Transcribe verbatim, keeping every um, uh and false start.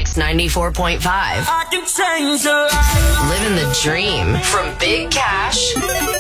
Mix ninety-four point five. I can change your life. Living the dream from Big Cash